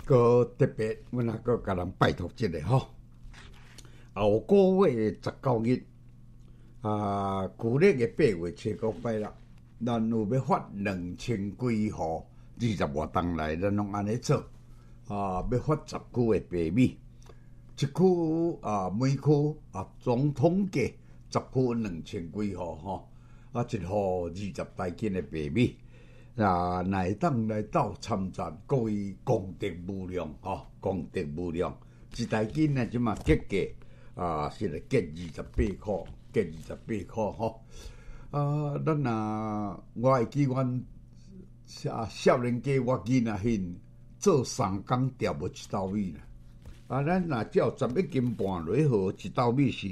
个特别，阮还个甲人拜托一个吼，后个月19日旧历的8月初9拜六，咱有要发2000几户20外栋来，咱拢安尼做要发10区的白米，一区每区总统计10区2000几户吼，一户20台斤的白米。哪会当来斗参战，各位功德无量吼，功德无量。一台斤呢，即嘛价格是来价28块，价28块吼。咱我会记阮少年家我囡仔迄做3工调无一斗米啦。咱若照11斤半落号，一斗米是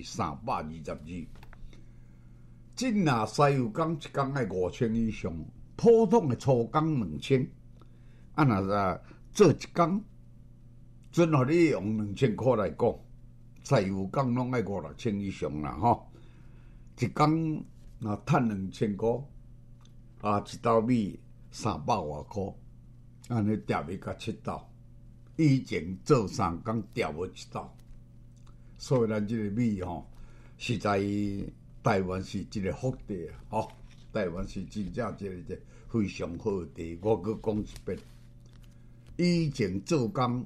322。真若西油工一工爱5000以上。普通的粗工2000，若做一工，准互你用2000块来讲，柴油工拢爱5、6千以上啦吼。一工趁2000块，一斗米300外块，安尼调去到7斗，以前做3工调无1斗，所以咱这个米吼，实在台湾是一个福地吼。台湾是真正一个非常好的地，我阁讲一遍。以前做工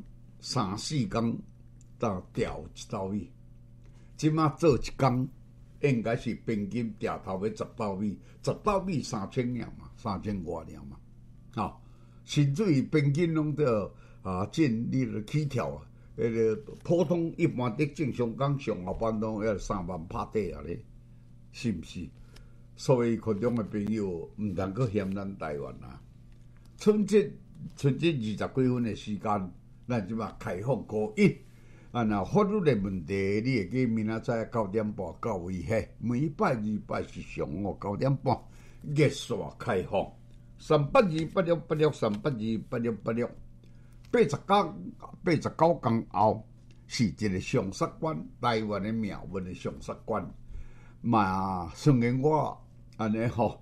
3、4工才调1斗米，即马做一工应该是平均调头要10斗米，10斗米3000两嘛，3000外两嘛，甚至于平均拢得进你著起跳迄个普通一般的正常工上下班拢要3万拍底啊咧，是毋是？所以，群众的朋友毋通阁嫌咱台湾啊！春节20几分的时间，咱即马开放高一若法律的问题，你会记明仔载9点半到位嘿。每拜2拜是上午9点半热线开放，38286863828686869工后是一个上杀官，台湾的命运的上杀官。嘛，虽然我安尼吼，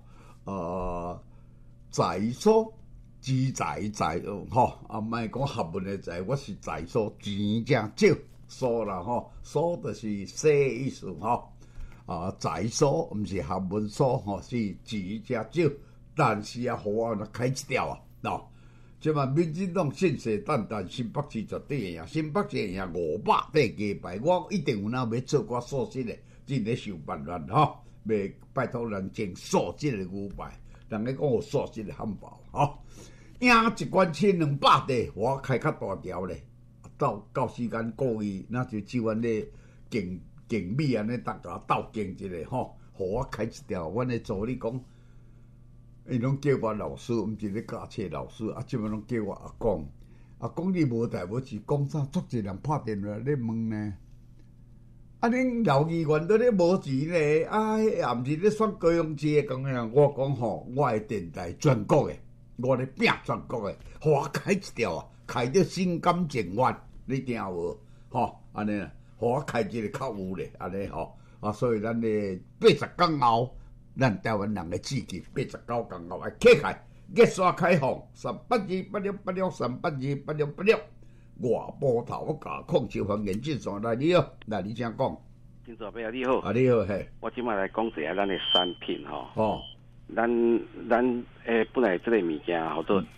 财所资财吼，莫讲学问的财，我是财所钱正少，所啦吼，所就是小意思吼，财所毋是学问所吼，是钱正少，但是互我开一条即嘛民进党信誓旦旦，新北市绝对会赢，新北市会赢500块鸡排，我一定有要做我素质的，真咧受办法吼。袂拜托人种素质的牛排，人家讲有素质的汉堡，赢一罐700-200块，我开较大条咧。到时间各位，那就只阮咧竞米安尼，大家斗竞一下吼，互我开一条。阮的助理讲，伊拢叫我老师，毋是咧教册老师，即摆拢叫我阿公。阿公你无代无志，讲啥？足一人拍电话咧问呢？恁老议员都咧无钱咧，也毋是咧选高雄市的讲样。我讲吼，我的电台全国的，我咧拼全国的，互我开一条开到心甘情愿，你听无？安尼啦，互我开一个较有咧，安尼吼。所以咱咧80工后，咱台湾人的志气89工后要起开，热线开放3828686382868。外波头甲控制方言进上来，你好，来你请讲。 金主辈你好， 你好嘿。 我即摆来讲一下咱的产品吼。 咱本来这个物件叫做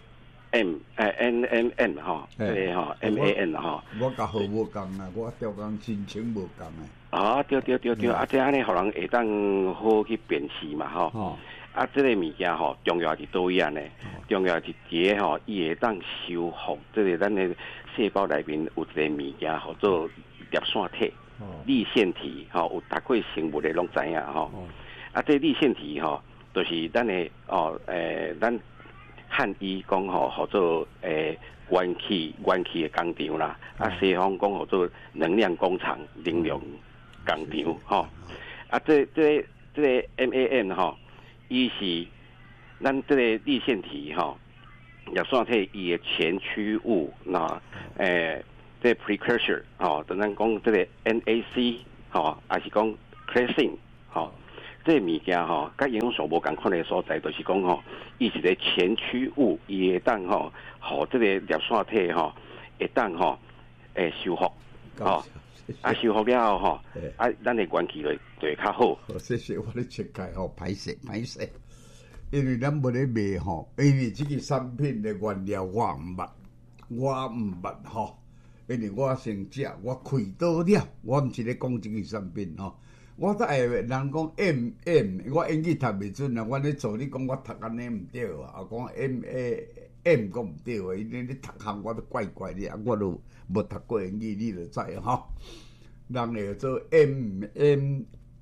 NMN 吼，这个MAN 吼。 我甲号无共啊，我调工申请无共啊。对，这安尼互人会当好去辨识嘛吼。这个物件重要是倒位安尼，重要是第个伊会当修复这个咱的细胞内面有一个物件叫做粒线体、粒线体有读过生物的拢知影这粒线体就是咱的咱汉医讲叫做元气的工厂啦，西方讲叫做能量工厂、能量工厂这个 MAN 伊是咱这个粒线体粒线体伊的前驱物这 precursor 等咱讲这个 NAC 还是讲 creatine 这物件甲营养素无共款的所在，就是讲伊是个前驱物，伊会当互这个粒线体会当修复，修复了吼，咱的元气就会较好。 谢谢我咧切开吼，歹势。因为咱无咧卖吼，因为即个产品的原料我毋捌吼。因为我先食，我开刀了，我毋是咧讲即个产品吼。我都会人讲 我英语读袂准啊，我咧做你讲我读安尼毋对啊，讲 M 讲毋对啊，因为你读项我都怪的啊，我都无读过英语，你就知吼。人会做 M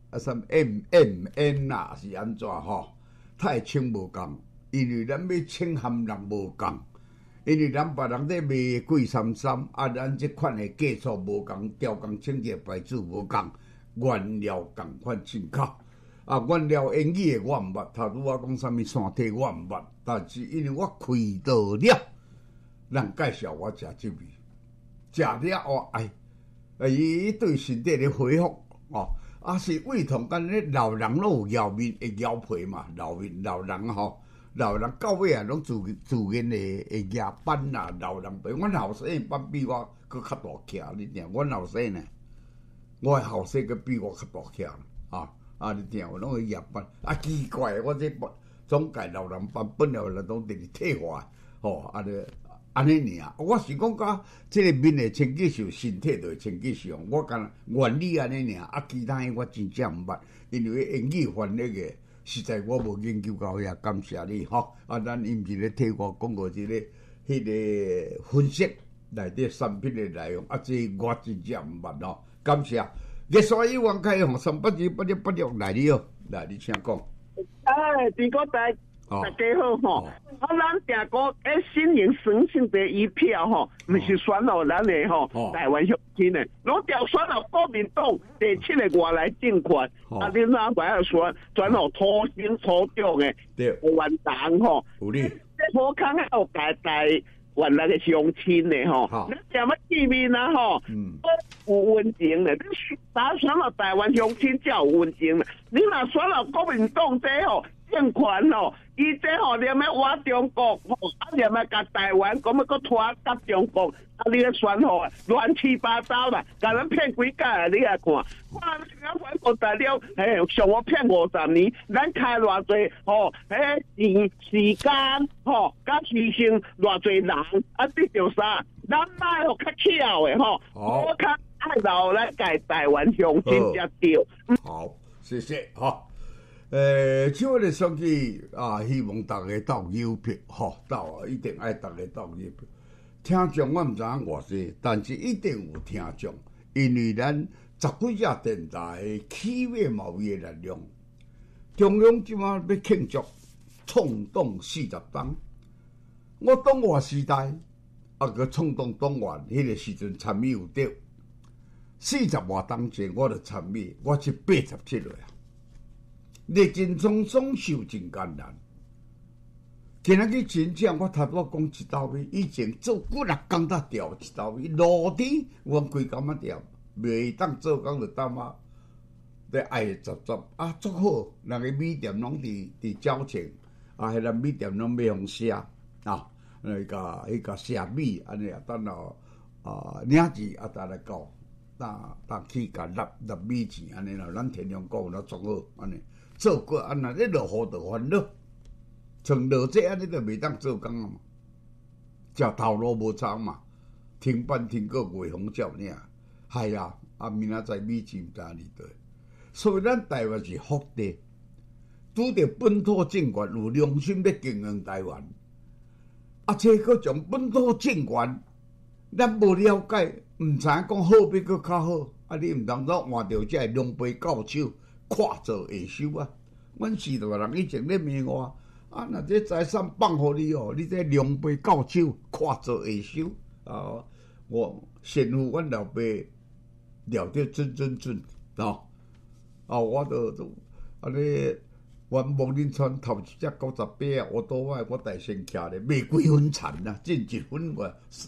啊是安怎吼？太清无共，因为咱要清含人无共。因为咱别人咧卖贵33，咱即款的技术无共，调工清洁牌子无共，原料共款进口。原料英语的我毋捌，头拄我讲啥物山体我毋捌，但是因为我开刀了，人介绍我食即味，食了后伊对身体的恢复是胃痛，敢咧老人拢有咬面会咬皮嘛，老人吼。老人到尾拢自然会牙斑啦，老人病。阮后生斑比我佫较大徛，你听。阮后生呢，我后生佫比我较大徛，你听，我拢会牙斑。奇怪，我这总介老人斑本来拢直退化，安尼尔。我是讲甲即个面的清洁上，身体就会清洁上。我讲原理安尼尔，其他的我真正毋捌，因为英语翻译的。实在我无研究到遐，感谢你吼。咱伊毋是咧替我讲过迄个分析内底产品的内容，这我真正毋捌吼。感谢。热水一碗开吼，38286来你哦，来你请讲。 陈国大家好吼。咱定国新营省性的一票吼，毋是选了咱的台湾乡亲的，拢调选了国民党第7个外来政权，你哪还要选土生土长的原党吼？ 有理。 好康有台原来的乡亲的吼，你点么见面啊吼？有温情的，你打选了台湾乡亲才有温情的，你若选了国民党这政权吼。伊这连要挖中国连要甲台湾，讲要搁拖甲中国，你咧选乱七八糟啦，甲咱骗几届你来看，哇！咱反国大了，上我骗50年，咱开偌济钱时间甲牺牲偌济人，得着啥？咱卖较巧的我较爱留咱家台湾乡亲才对。 好，谢谢这个选举希望大家投邮票，一定爱大家投邮票。听众我毋知影偌济，但是一定有听众，因为咱10几只电台企业贸易的力量，中央即马要庆祝创党40冬。我党外时代个创党党员，迄个时阵参与有着40外冬前，我就参与，我是87岁啊。历经种种受真艰难，今仔日真正我头拄讲一道米，以前做几啊工才调一道米，路天阮规工仔调，袂当做工就当咧爱杂足好，人个米店拢伫招情，迄个米店拢要用写迄个写米安尼等领钱等来搞，当去甲纳米钱安尼啦，咱天龙国有足好安尼。做过安那，你落雨就烦恼，像落雪安尼就袂当做工啊嘛，食头路无差嘛，停班停过月风照尔，系啊，明仔载米钱毋知哩对，所以咱台湾是福地，拄着本土政权有良心要经营台湾，这个从本土政权，咱无了解，毋知影讲好比佫较好，你毋当作换着这龙杯教手。跨做下手啊！阮40多人以前咧骂我，若这财产放互你你这两杯到手，跨做下手我先父阮老爸了得准我都安尼，阮望林村头一只98啊，我我大先徛咧，卖几分田啊，进1分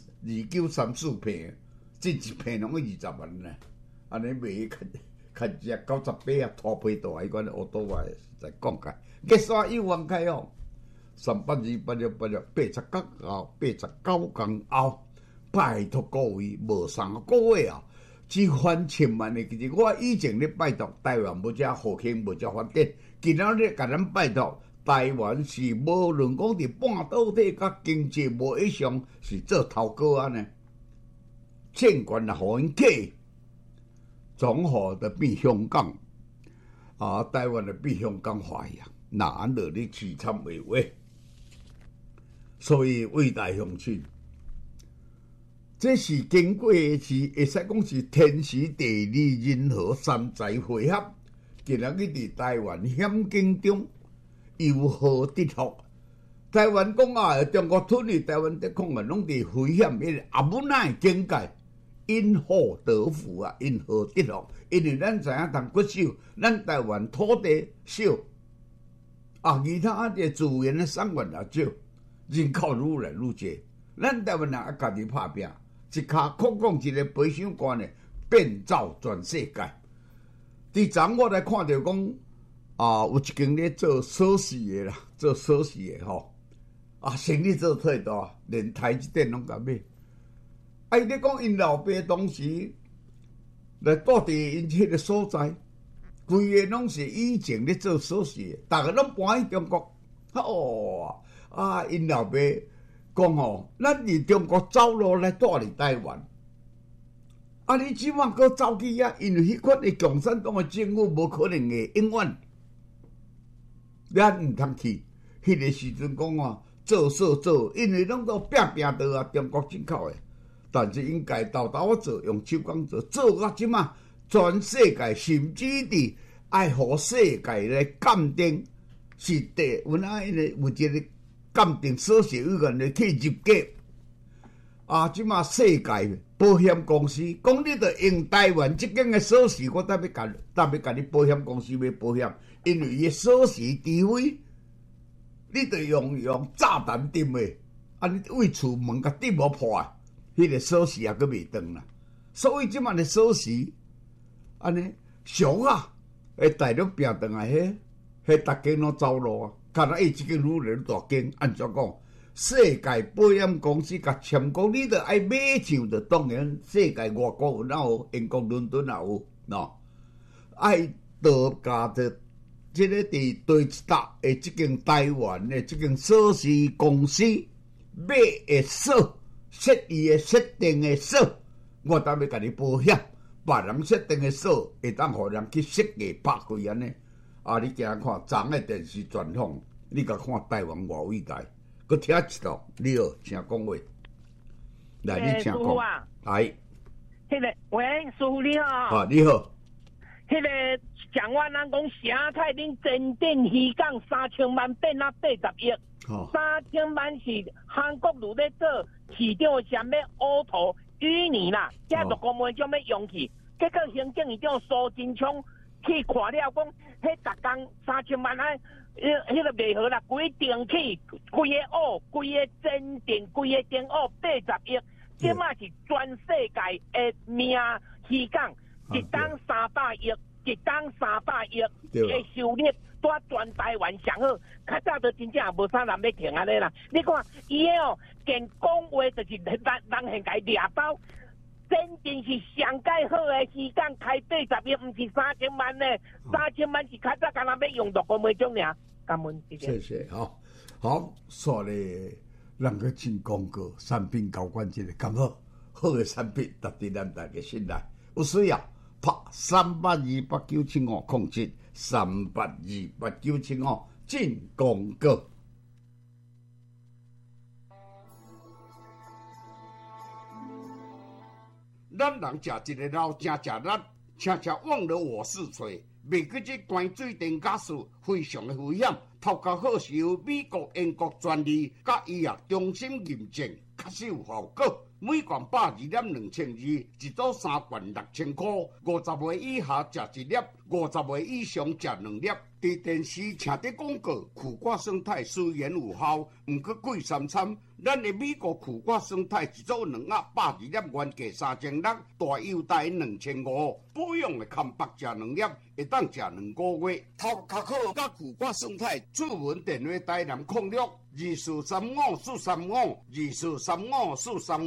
2934片，进1片拢20万呢，安尼卖看只98啊，拖皮大迄款乌多话在讲开，结束又往开382868689后，89天后， 拜托各位，无3个月啊，只还千万的。其实我以前咧拜托台湾无遮复兴，无遮发展，今仔日甲咱拜托台湾是无论讲伫半导体甲经济贸易上是做头哥啊呢，监管也互因假，总好的变香港啊，台湾的变香港化呀，哪落咧凄惨为话？所以伟大乡亲。这是经过是会使讲是天时地利人和三才汇合，今仔日伫台湾险境中由祸得福。台湾讲啊，中国吞去台湾的空啊，拢伫危险迄个阿不奈境界，因祸得福啊，因祸得福。因为咱知影当骨少，咱台湾土地少，啊，其他的资源的产源也少，人口愈来愈济，咱台湾人啊家己拍拼。一卡扩讲一个培养官的遍照全世界。伫昨我来看到讲啊，有一间咧做锁匙的啦，做锁匙的吼，啊，生意做太大，连台积电拢甲买。啊，伊咧讲因老爸当时来住伫因迄个所在，规个拢是以前咧做锁匙的，逐个拢搬去中国。哦，啊，因老爸。讲吼，咱伫中国走路来住伫台湾，啊！你即晚搁走去啊？因为迄款的共产党的政府无可能会永远，咱毋通去。迄个时阵讲啊，做，因为拢都拼到啊，中国进口的，但是应该豆豆做，用手工做啊！即晚全世界甚至伫爱互世界来鉴定，是地有哪一个有一个。鉴定锁匙委员来去入格啊！即马世界保险公司讲，你着用台湾即间的锁匙，我要甲你保险公司买保险，因为伊锁匙除非你着用炸弹钉的，啊！你为厝门甲钉无破，迄个锁匙也阁袂断啦。所以即马的锁匙安尼俗啊，会大陆拼断来迄逐间拢走路啊。看来伊即个愈来愈大间，按怎讲？世界保险公司甲签讲，你着爱买上着，当然世界外国有哪有，英国伦敦也有，喏，爱到家着，即个伫对一搭的即间台湾的即间锁匙公司买的锁，设伊的设定的锁，我当要甲你保险，别人设定的锁会当互人去设计拍开安尼。啊！你今日看昨个电视专访，你甲看台湾偌伟大，佮听一段，你好，请讲话。来，你请讲。来， 迄个喂，师傅你好。 啊，你好。 迄个蒋万安讲，啥太恁增订渔港3000万变啊80亿，3000万是韩国如咧做市长啥物乌头淤泥啦，遮陆公文怎么用去？结果行政院长苏贞昌去看了，讲。迄逐工3000万啊，迄个袂好啦，规电器、规个屋、规个真电、规个电屋80亿，即马是全世界的名渔港，一档300亿，一档300亿的收入，在全台湾上好。较早都真正也无啥人要听安尼啦。你看伊哦，见讲话就是人现该掠包。真正是上盖好的时间开80亿，毋是3000万呢，3000万是较早敢若要用6个每种尔。感恩， 谢谢，好，所以人个真广告，产品交关一个咁好的产品，值得咱大家信赖。有需要拍382897507，3828975进广告。咱人食一个老正食力，请忘了我是谁。袂记这关水电假使非常的危险，头壳好是由美国、英国专利甲医药中心认证，确实有效果。每罐82.2002，一组3罐6000块。50岁以下食一粒，50岁以上食2粒。伫电视请的广告，苦瓜生态虽然有效，毋过贵3餐。咱的美国苦瓜生态一组2盒82粒，原价3600，大优待2500。保养的看白食2粒，会当食2个月。头壳好甲苦瓜生态，出门电话台南062435435224354352。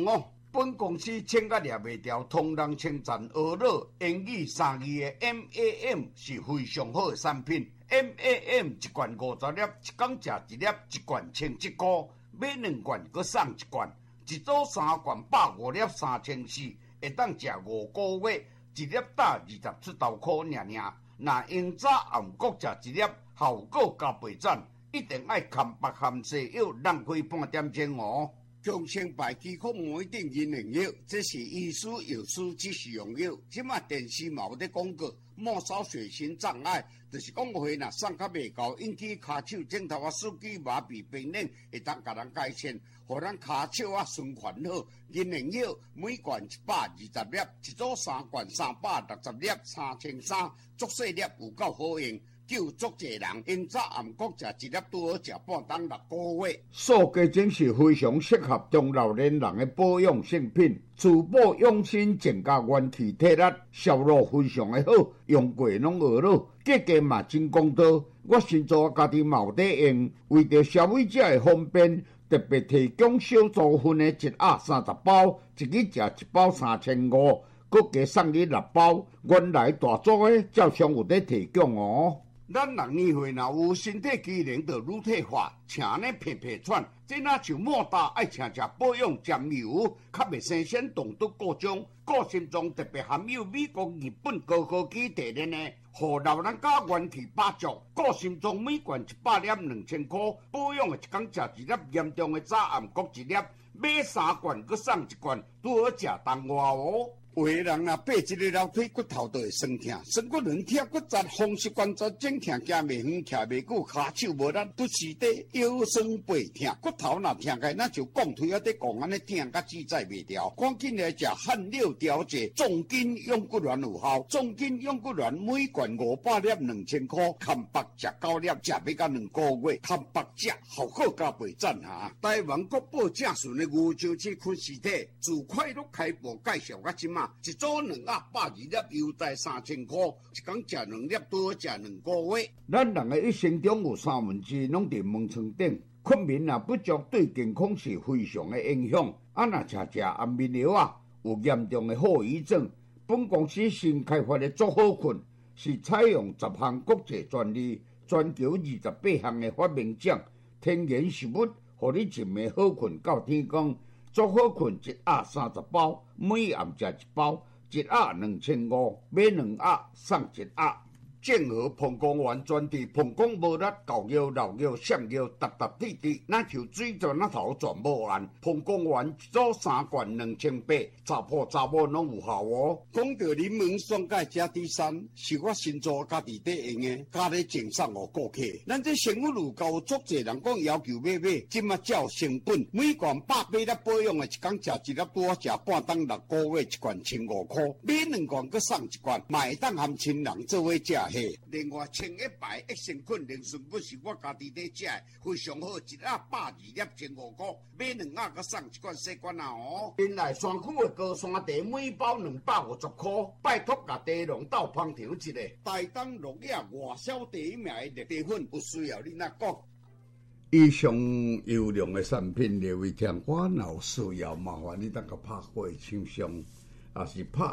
本公司请甲掠袂掉，同人称赞俄乐英语3字的 MAM 是非常好的产品。MAM 一罐50粒，一天食1粒，一罐11块，买2罐搁送1罐，一组3罐150粒3400，会当食5个月，一粒打20出头块尔。若用早暗各食1粒，效果加倍赞，一定爱含白含西药，浪费半点钟哦。强生牌肌壳膜一定银灵药，这是医师药师指示用药。即马电视嘛有咧广告，末梢血型障碍，就是讲话若送较袂够，引起骹手指头啊、手指麻痹、病冷，会当甲人改善，互咱骹手啊循环好。银灵药每罐120粒，一组3罐360粒，3300，足细粒有够好用。救足济人，因早暗各食1粒，拄好食半当6个月。塑胶精是非常适合中老年人的保养性品，滋补养生，增加元气体力，效果非常的好，用过拢学了，价格嘛真公道。我先做家己嘛有在用，为着消费者的方便，特别提供小组份的1盒30包，一日食1包3500，搁加送你6包。原来大组的照常有在提供哦。咱人年岁若有身体机能就乳退化，请呢皮皮喘，这若像莫大爱请食保养沾油，较袂生鲜动毒各种，个性中特别含有美国、日本高科技提炼的，互老人家元气百足。个性中每罐100粒2000块，保养的一天食1粒，严重的早暗各1粒，买3罐搁送1罐，拄好食当外哦。有的人若爬一个楼梯，骨头就会酸痛，酸骨软痛、骨折、风湿关节整痛，行袂远，徛袂久，骹手无力，拄时地腰酸背痛，骨头若痛开，那就讲腿啊在讲安尼痛，甲自在袂掉。赶紧来食汗料调节，重筋养骨丸有效。重筋养骨丸每罐500粒2000块，含白食9粒，食要到2个月，含白食效果加倍赞哈！台湾国宝正顺的牛樟芝昆尸体，自快乐开播介绍到即马。一组2盒120粒，优待3000块，一天食2粒，拄好食2个月。咱人的一生中有2/3拢伫门床顶，困眠也不足，对健康是非常的影响。若食安眠药啊，有严重的后遗症。本公司新开发的足好困，是采用10项国际专利，全球28项的发明奖，天然食物，互你一暝好困到天光。足好困1盒30包，每暗食1包，1盒2500，买2盒送1盒。正和膀胱丸专治膀胱无力、狗腰、老腰、闪腰、滴滴，那像水泉那头全无按。膀胱丸一组3罐2800，查甫查某拢有效哦。讲到柠檬酸钙加 D3，是我新做家己在用的，加咧赠送互顾客。咱这生活路够足侪人讲要求买，即马照成本，每罐180粒保养的，一天食1粒，拄好食半当6个月，一罐1500块，买2罐搁送1罐，嘛会当含亲人做伙食。另外，清一牌益生菌灵顺粉是我家己在食的，非常好，1盒120粒1500块，买2盒搁送1罐小罐啊哦。原来山区的高山茶每包250块，拜托甲茶农斗捧场一个，台东落叶外销第1名的绿茶粉，有需要你哪讲？以上优良的产品，列位听我若有需要，麻烦你当个拍过厂商，也是拍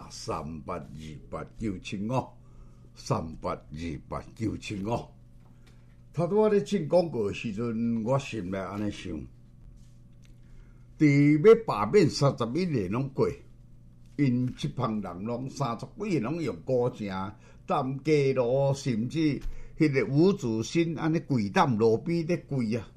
382897382897他拄仔咧进广告的时阵，我心内安尼想，伫要罢免31年拢过，因这帮人拢30几年拢用高正、淡鸡路，甚至迄个吴祖新安尼跪踮路边咧跪啊，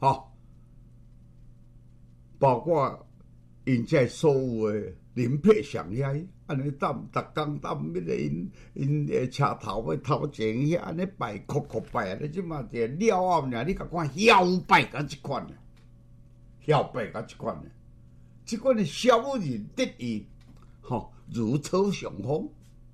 包括因这所有的林配上遐。安尼逐工迄个因车头要头前遐安尼摆哭摆，你即马这了后尔，你甲看摇摆甲即款的，摇摆甲即款的，即款的小人得意，如草上风，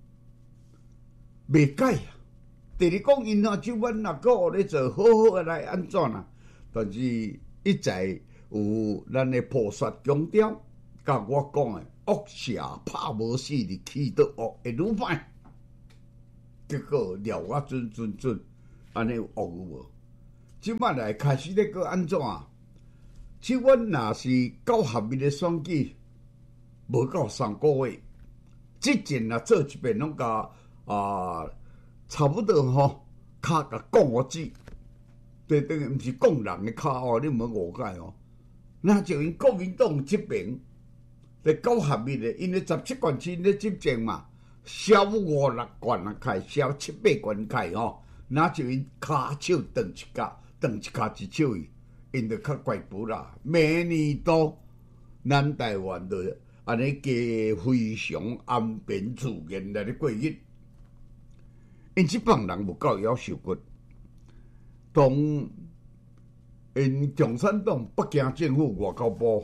袂改啊！第二讲因这阮若个学咧做，好好的来安怎啊？但是一再有咱的菩萨强调，甲我讲的。恶蛇拍无死，你气到恶会愈歹，结果了我准，安尼有恶有无？即摆来开始咧个安怎啊？即阮若是9合1的选举， 无到3个月，之前啊做一遍拢甲差不多吼，骹甲讲我知，对等于毋是讲人的骹哦，你毋好误解哦。那就因国民党这边伫9合一的，因为17县市咧执政嘛，小5、6县啊开，小7、8县开吼，那就因骹手断一骹，断一骹一手伊，因就较怪步啦。明年度咱台湾就安尼加非常安平自然来咧过日，因即帮人无够夭寿骨，当因共产党北京政府外交部，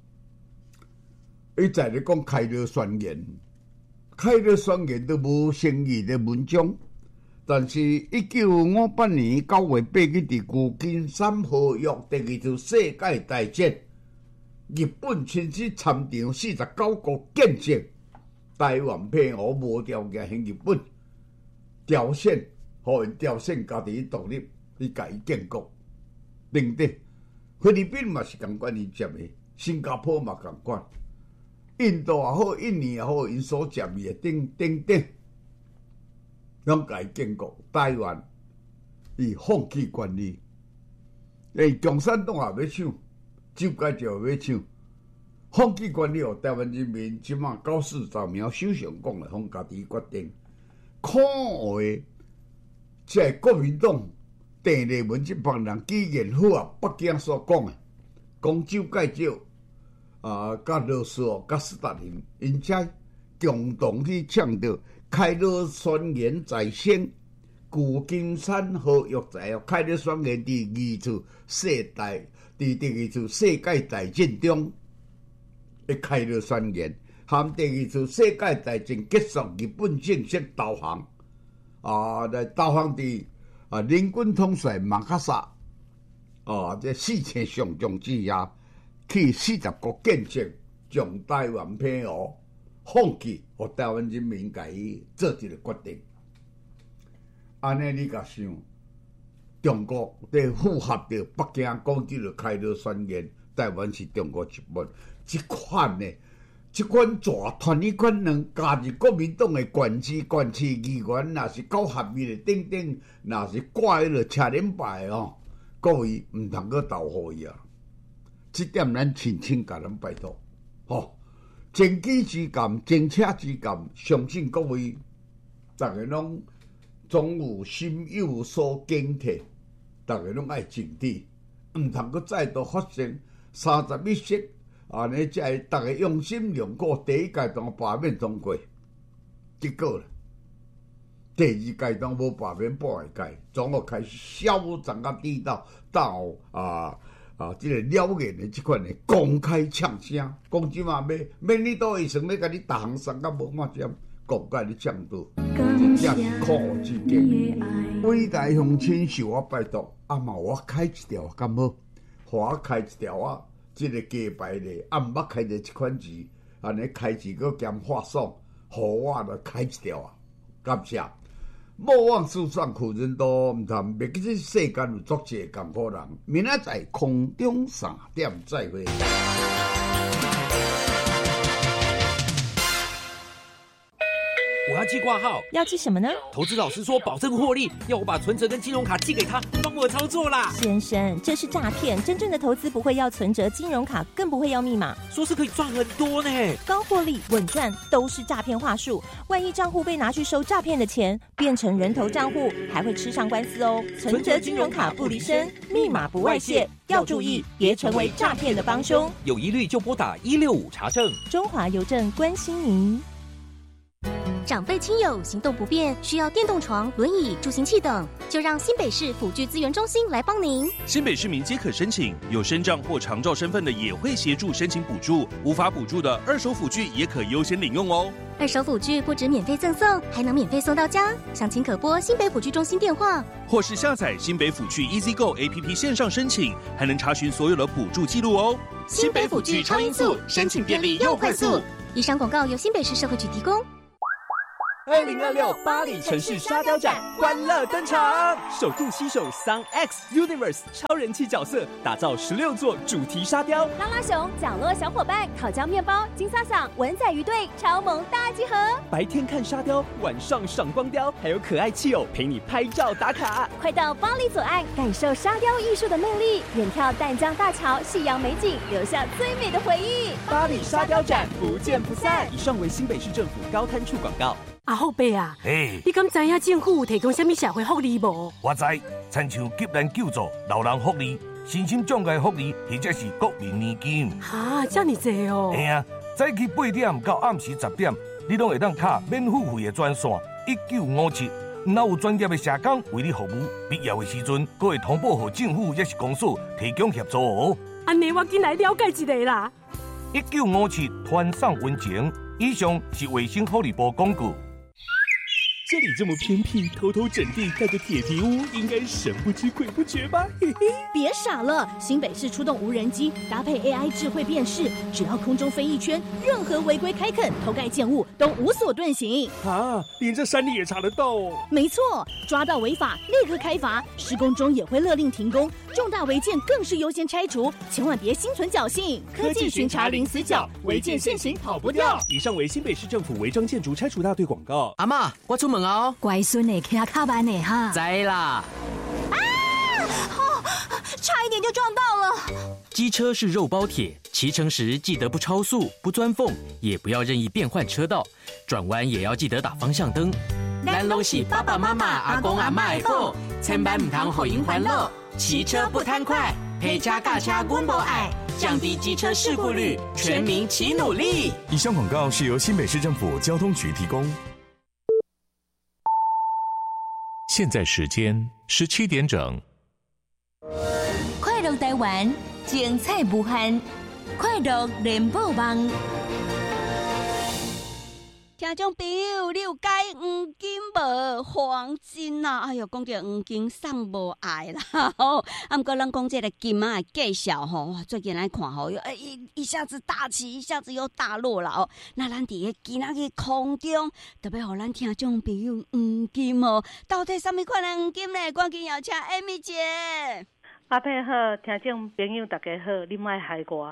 伊在咧讲开罗宣言，开罗宣言都无诚意的文章，但是1958年9月8日伫旧金山合约第2次世界大战，日本亲自参场49国见证台湾澎湖无条件向日本朝鲜，互因朝鲜家己独立，伊家己建国。对不对？菲律宾嘛是共款伊接的，新加坡嘛共款，印度也好，印尼也好，因所接的等，拢家己建国。台湾伊放弃权利，共产党也要抢，周介石也要抢，放弃权利，台湾人民即马94苗首相讲的，方家己决定。可恶，这国民党。郑丽文这帮人居然符合北京所讲的，讲周介石甲罗斯福、甲斯大林，因才共同去倡导开罗宣言在先，旧金山合约在后，开罗宣言第2次世界大战中的开罗宣言，含第2次世界大战结束，日本正式投降，来投降伫。联军统帅马卡萨，这4千上将之下，去40国见证，将台湾澎湖放弃，互台湾人民家己做一个决定。安尼你甲想，中国在符合着北京讲这个开罗宣言，台湾是中国一部分，这款呢？这款大团一款人加入国民党的管区议员，若是9合一的等，若是挂迄个车轮牌各位毋通阁投互伊啊！这点咱深甲咱拜托，政机之间、政车之间，相信各位大家拢总有心有所警惕，大家拢爱警惕，毋通阁再度发生31式。安尼才会大家用心良苦，第1阶段罢免通过，结果第2阶段无罢免半个届，总要开始嚣张甲地道到这个了言的这款的公开呛声，讲即嘛免你倒医生要甲你逐项送甲无满点，公开你呛到，真正是可恶之极。伟大乡亲受我拜托，嘛我开一条敢好，互我开一条啊！这个鸡排咧，毋捌开着这款字，安尼开字搁兼发送，互我来开一条啊！感谢，莫忘事上苦人多，毋通袂记这世间有足济艰苦人。明仔载空中3点再会。 我要寄挂号， 要寄什么呢？ 投资老师说保证获利，要我把存折跟金融卡寄给他，帮我操作啦。 先生，这是诈骗，真正的投资不会要存折、金融卡，更不会要密码。 说是可以赚很多呢， 高获利、稳赚都是诈骗话术。万一账户被拿去收诈骗的钱，变成人头账户，还会吃上官司哦。存折、金融卡不离身，密码不外泄，要注意，别成为诈骗的帮凶。 有疑虑就拨打165查证。 中华邮政关心您。 长辈亲友行动不便，需要电动床、轮椅、助行器等，就让新北市辅具资源中心来帮您。 新北市民皆可申请，有身障或长照身份的也会协助申请补助，无法补助的2手辅具也可优先领用哦。 2手辅具不止免费赠送，还能免费送到家。详情可拨新北辅具中心电话， 或是下载新北辅具 EasyGo APP 线上申请，还能查询所有的补助记录哦。 新北辅具超音速，申请便利又快速。以上广告由新北市社会局提供。 2026巴黎城市沙雕展欢乐登场，首度携手 Sun X Universe 超人气角色，打造16座主题沙雕。 拉拉熊、角落小伙伴、烤焦面包、金萨桑、文仔鱼队超萌大集合。 白天看沙雕，晚上赏光雕，还有可爱气偶陪你拍照打卡。 快到巴黎左岸感受沙雕艺术的魅力，远眺淡江大桥、夕阳美景，留下最美的回忆。 巴黎沙雕展不见不散。以上为新北市政府高滩处广告。 阿后伯啊，你敢知影政府有提供什么社会福利无？ 我知，亲像急难救助、老人福利、身心障碍福利，或者是国民年金。 哈，这么多哦！ 嘿啊，早起8点到暗时10点，你拢会当卡免付费的专线1957，若有专业的社工为你服务，必要的时阵，阁会通报给政府也是公所提供协助哦。 安尼我进来了解一下啦。 1957团上温情，以上是卫生福利部广告。 这里这么偏僻，偷偷整地盖个铁皮屋，应该神不知鬼不觉吧？嘿嘿， 别傻了，新北市出动无人机，搭配 AI 智慧辨识，只要空中飞一圈，任何违规开垦、偷盖建物都无所遁形。 啊，连这山里也查得到哦？ 没错，抓到违法立刻开罚，施工中也会勒令停工，重大违建更是优先拆除，千万别心存侥幸。科技巡查零死角，违建现行跑不掉。 以上为新北市政府违章建筑拆除大队广告。 阿嬷，我出门哦。 乖孙的骑卡慢的哈。 知啦。 差一点就撞到了。 机车是肉包铁，骑乘时记得不超速、不钻缝，也不要任意变换车道，转弯也要记得打方向灯。 咱拢是爸爸妈妈、阿公阿嬷的宝，千万唔通互因烦恼。骑车不贪快，陪车驾车阮无爱，降低机车事故率，全民齐努力。 以上广告是由新北市政府交通局提供。现在时间17点整。 快乐台湾，精彩无限，快乐联播网。 听众朋友，你有介黄金无？黄金啊！哎哟，讲到黄金送无爱啦吼。啊，不过咱讲这个金啊介绍吼，哇，最近来看吼，一下子大起，一下子又大落了哦。那咱伫个今仔日空中，特别互咱听众朋友黄金哦，到底什么款的黄金呢？赶紧邀请 Amy 姐。 阿佩好，听众朋友大家好，你莫害我。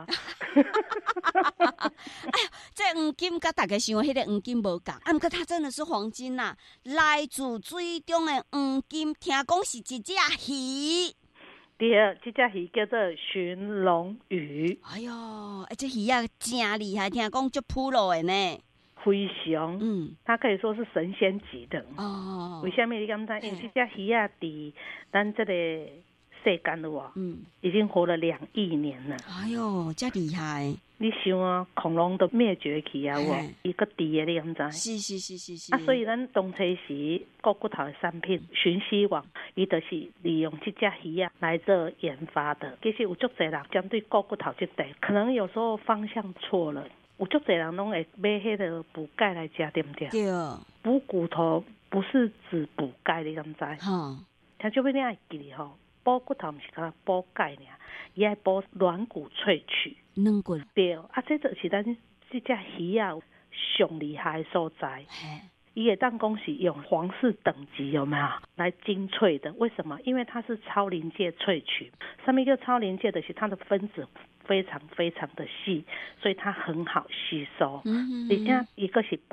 哎呦，这黄金甲大家想迄个黄金无共，啊，不过它真的是黄金呐，来自水中的黄金，听讲是一只鱼。 对，这只鱼叫做寻龙鱼。 哎呦，这鱼啊真厉害，听讲足普罗的呢。 非常，它可以说是神仙级的。哦，为什么你敢知？因为这只鱼啊，伫咱这个世间了哇，已经活了2亿年了。 哎呦，这厉害！ 你想啊，恐龙都灭绝去啊，哇，一个伫的你敢知？是。 啊，所以咱当初时骨头的产品寻希望，伊就是利用这只鱼啊来做研发的。其实有足侪人针对骨头这块，可能有时候方向错了。有足侪人拢会买迄个补钙来吃，对不对？ 对。 补骨头不是指补钙，你敢知？哈，听少要你爱记吼。补骨头不是讲补钙尔，伊爱补软骨萃取。 软骨对，啊，这就是咱这只鱼啊上厉害的所在。伊也当讲是用皇室等级有没有来精粹的？为什么？因为它是超临界萃取。上面一个超临界的是它的分子非常非常的细，所以它很好吸收。而且一个是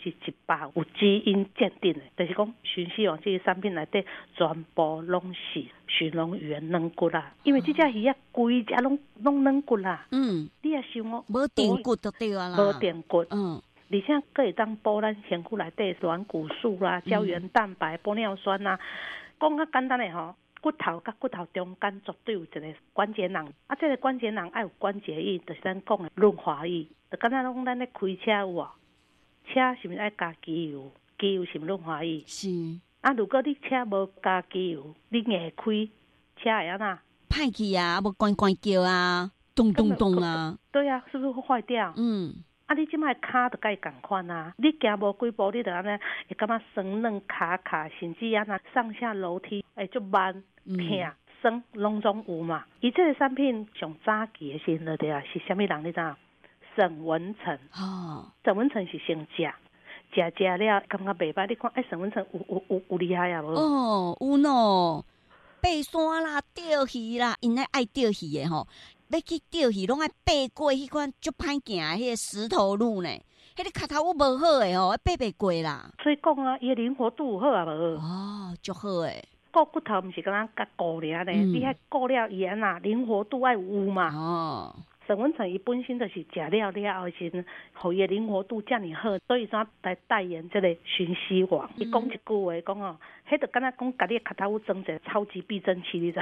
100%有基因鉴定的，就是讲寻希望这个产品内底全部拢是寻龙鱼的软骨啦。因为这只鱼啊，规只拢软骨啦。你也想哦， 无电骨就对啦。 无电骨。而且可以当补咱身躯内底软骨素啦、胶原蛋白、玻尿酸啦。讲较简单的吼。骨头甲骨头中间绝对有一个关节囊，啊，这个关节囊爱有关节液，就是咱讲的润滑液。就敢若讲咱咧开车有无？车是毋是爱加机油？机油是毋润滑液？ 是。 啊，如果你车无加机油，你硬开车会安怎？ 歹去啊，无关叫啊，咚咚咚啊。 对啊，是不是会坏掉？啊，你即摆骹就甲伊共款啊！你行无几步，你就安尼会感觉酸软卡，甚至安那上下楼梯会足慢、痛、酸，拢总有嘛。伊这个产品上早期的时候对啊，是啥物人你知道？沈文成。哦。沈文成是先食， 食了感觉袂歹。你看，沈文成有厉害啊无？ 哦，有喏，爬山啦、钓鱼啦，因爱钓鱼的吼，要去钓鱼拢爱爬过迄款足歹行的迄个石头路呢。迄个脚头有无好诶吼，爬袂过啦。 所以讲啊，伊灵活度有好啊无？ 哦，足好诶。 顾骨头毋是敢若甲顾尔呢，你遐顾了伊安那灵活度爱有嘛？ 哦。 沈文成伊本身就是食了后时，互伊的灵活度遮尔好，所以才来代言这个寻希望。伊讲一句话讲哦，迄就敢若讲家己的脚头有装一个超级避震器，你知？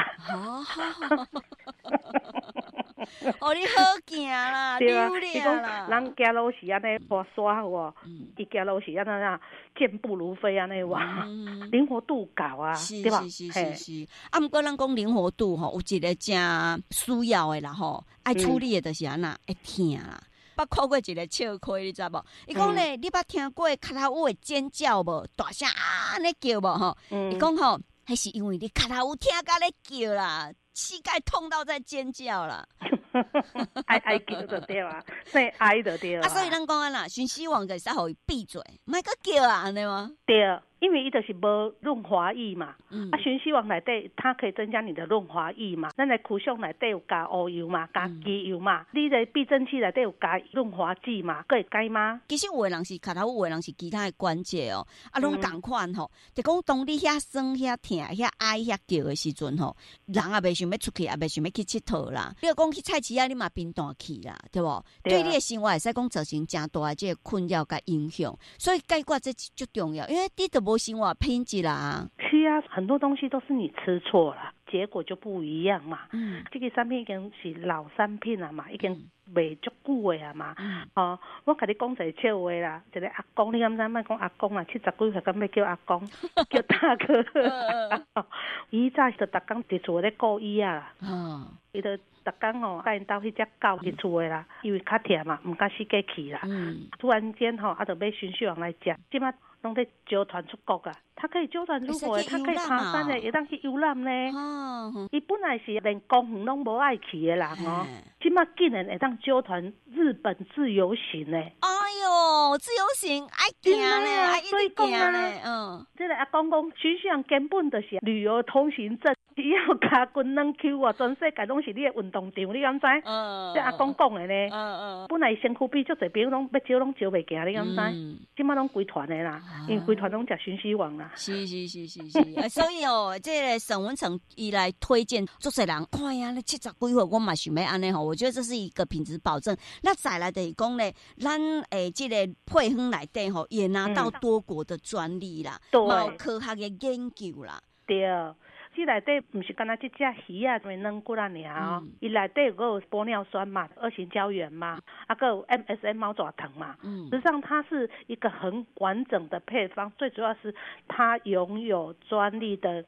哦，你好行啦， 对啊， 伊讲咱行路是安尼滑沙有无？伊行路是安那健步如飞安尼哇，灵活度够啊，对吧？ 是。啊，毋过咱讲灵活度吼，有一个真需要的啦吼，爱处理的就是安那会疼啦。捌看过一个笑亏，你知无？伊讲咧，你捌听过脚头有会尖叫无？大声安尼叫无吼？伊讲吼，迄是因为你脚头有听甲咧叫啦，膝盖痛到在尖叫啦。 爱叫就对啊，说爱就对啊。 所以咱讲啊啦，寻希望就是互伊闭嘴，莫阁叫啊，安尼吗？ 对，因为伊就是无润滑液嘛。寻希望内底它可以增加你的润滑液嘛。咱来苦香内底有加乌油嘛，加鸡油嘛。你的避震器内底有加润滑剂嘛，可以改吗？ 其实有的人是脚头，有的人是其他的关节哦，拢同款吼。就讲当你遐酸、遐疼、遐哀、遐叫的时阵吼，人也袂想要出去，也袂想要去佚佗啦。你讲去菜市啊，你嘛变大去啦，对不？对你的生活会使讲造成真大的这个困扰甲影响，所以解决这最重要，因为你都无生活品质啦。 是啊，很多东西都是你吃错了，结果就不一样嘛。这个产品已经是老产品了嘛，已经卖足久的啊嘛。哦，我甲你讲一个笑话啦，一个阿公，你敢知？莫讲阿公啦，70几岁敢要叫阿公，叫大哥。以早就逐工伫厝咧顾伊啊啦。伊就逐工吼，带因兜迄只狗伫厝诶啦，因为较忝嘛，毋敢死过去啦。突然间吼，就要寻希望来食，即摆拢在纠团出国啊。它可以纠团出国，它可以爬山诶，会当去游览呢。伊本来是连公园拢无爱去诶人哦，即摆竟然会当纠团日本自由行呢。 哎哟，自由行爱行咧，爱一直行咧。 这个阿公讲，寻希望根本就是旅游通行证。只要加滚两 Q 啊，全世界拢是你的运动场，你敢知？这阿公讲的呢。本来身躯比足侪朋友拢要招拢招袂行，你敢知？即摆拢规团的啦，因为规团拢食寻希望啦。 是，所以哦，这个沈文成伊来推荐，足侪人看呀，你70几岁，我嘛想要安尼吼，我觉得这是一个品质保证。那再来就是讲咧，咱这个配方内底吼，也拿到多国的专利啦，有科学的研究啦。 对。这内底不是干那这只鱼啊，什么软骨啊尔哦，伊内底有玻尿酸嘛、二型胶原嘛，还有 MSM 猫爪藤嘛。实际上它是一个很完整的配方，最主要是它拥有专利的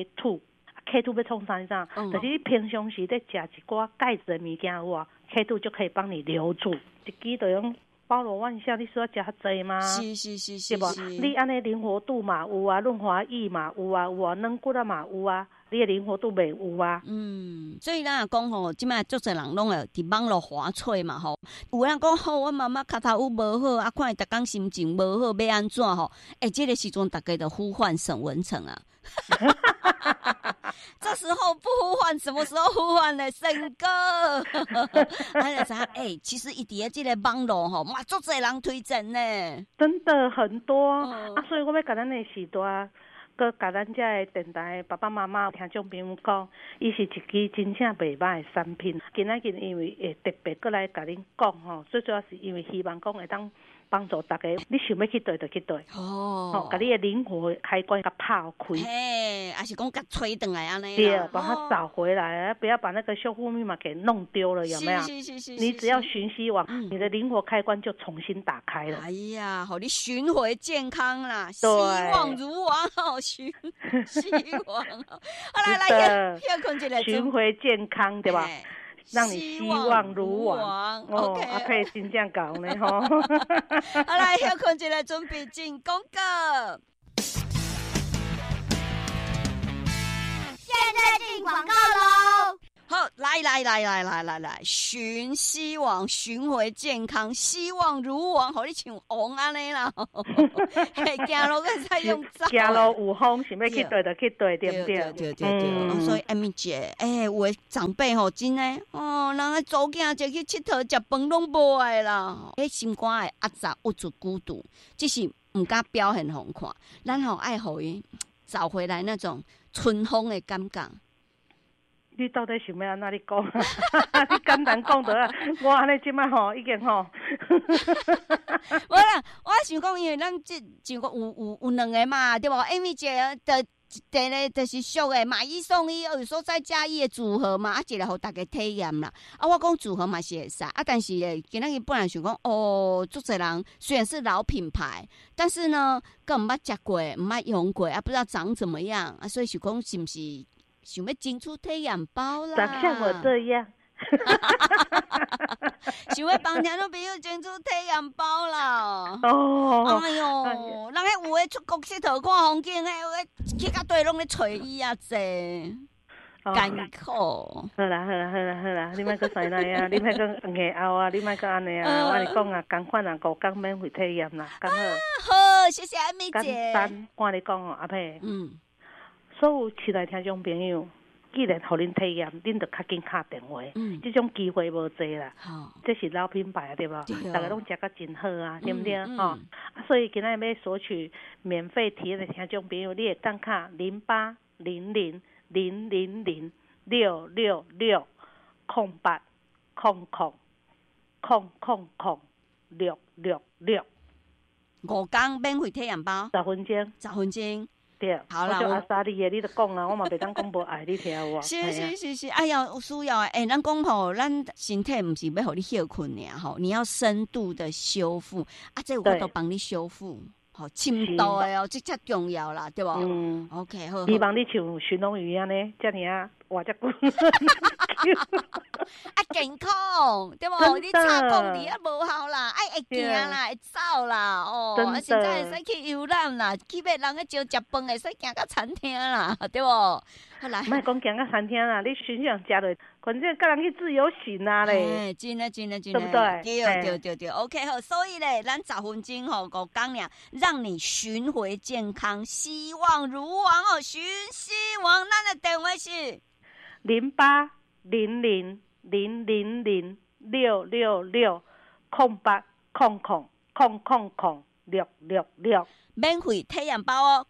K2 要创啥你知道？就是你平常时在吃一寡钙质的物件有啊 ，K2 就可以帮你留住，一支就用。包罗万象，你需要吃较济吗？ 是， 对不？你安尼灵活度嘛有啊，润滑液嘛有啊，软骨啊嘛有啊，你的灵活度袂有啊。 所以咱也讲吼，即摆足侪人拢会伫网络滑脆嘛吼。有人讲吼，我妈妈脚头有无好，啊，看伊逐工心情无好，要安怎吼？这个时阵大家就呼唤沈文成啊。这时候不呼唤，什么时候呼唤呢？沈哥，还有啥？其实伊伫这个网络吼，嘛足侪人推荐呢， 真的很多啊。所以我要甲咱的时代，佮甲咱这的电台爸爸妈妈听众朋友讲，伊是一支真正袂歹的产品。今仔日因为会特别过来甲恁讲吼，最主要是因为希望讲会当。帮助大家，你想要去对就去对，把你的灵活开关给泡开， 还是讲给吹回来安尼， 对，把它找回来，不要把那个修复密码给弄丢了，有没有？ 是， 你只要寻希望，你的灵活开关就重新打开了。 哎呀，好，你寻回健康啦，希望如王哦，希望，来，要困起来， 寻回健康，对吧？让你希望如王哦，可以真正搞呢吼。 好来，休困一下，准备进广告。 现在进广告喽！ 好，来，寻希望，寻回健康，希望如王，好你像王安尼啦。嘿，行路个才用走， 行路有风，想要去对就去对，对不对？ 对。所以艾米姐，有的长辈吼真诶，人个走囝就去佚佗，食饭拢无爱啦。心肝诶压榨无足孤独，只是毋敢表现互看，咱吼爱互伊找回来那种春风的感觉。 你到底想要安怎你讲？你简单讲得啊！我安尼即摆吼已经吼。 无啦，我想讲，因为咱即就有两个嘛，对无？艾米姐的第个就是俗的买一送一，有所在加一的组合嘛，一个互大家体验啦。我讲组合嘛是会使，但是今仔日本来想讲，足侪人虽然是老品牌，但是呢，更毋捌食过，毋捌用过，不知道长怎么样所以想讲是毋是？想要整出体验包啦， 长像我这样， 想要帮听众朋友整出体验包啦。哎呦，人迄有诶出国佚佗看风景，迄去到对拢咧找伊啊济，艰苦。 好啦，你莫阁使那呀，你莫阁硬拗啊，你莫阁安尼啊，我跟你讲啊，同款啊，5天免费体验啦，刚好。 好，谢谢艾米姐。 简单，我跟你讲哦，阿佩。所有期待听众朋友，既然互恁体验，恁就较紧打电话。这种机会无济啦。这是老品牌对吧？大家拢食甲真好啊，对不对？所以今仔要索取免费体验的听众朋友，你会当卡08000006660800000666。5 天免费体验包 ，10分钟 ，10分钟。 对， 好啦， 我阿莎你就讲啦，我嘛袂当讲无爱你听有无？ 是，哎呀，有需要咱讲吼，咱身体毋是要互你休困尔吼，你要深度的修复这有法度帮你修复，好深度的这才重要啦，对无？OK， 好。 希望你像寻龙鱼安尼，遮尔活遮久。 健康对无？你插讲你无效啦，会行啦，会走啦，甚至会使去游览啦，去别人个招食饭，会使行到餐厅啦，对无？好啦， 莫讲行到餐厅啦，你想想食落，反正甲人去自由行啊咧， 真的，对不对？ 对 ，OK 好，所以咧，咱10分钟5天俩，让你寻回健康，希望如王寻希望，咱的电话是 08000006660800000666， 免费体验包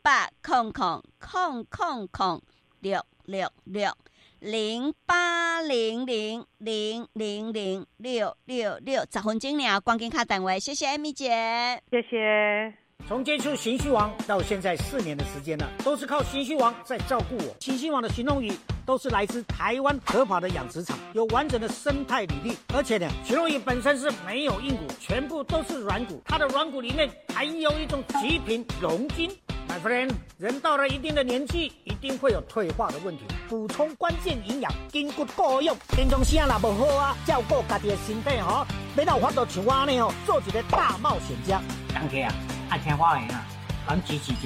0800000666，0800000666，10分钟俩，关键卡电话，谢谢艾米姐， 谢谢。 从接触行须王到现在4年的时间了，都是靠行须王在照顾我。行须王的鲟龙鱼都是来自台湾合法的养殖场，有完整的生态履历，而且呢，鲟龙鱼本身是没有硬骨，全部都是软骨，它的软骨里面含有一种极品龙筋。My friend， 人到了一定的年纪，一定会有退化的问题，补充关键营养，筋骨够用。平常时若无好啊，照顾家己的身体吼，要有法度像我安尼吼，做一个大冒险家。 当家啊！爱听话的啊，咱支持者。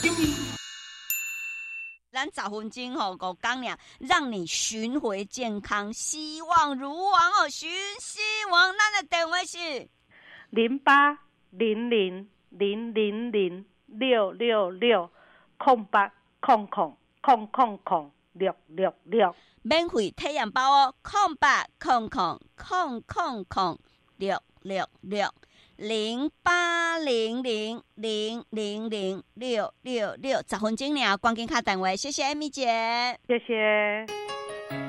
咱10分钟5天俩，让你寻回健康，希望如王寻希望，咱的电话是 08000006660800000666， 免费体验包0800000666，0800000666，10分钟俩，关键卡电话，谢谢艾米姐， 谢谢。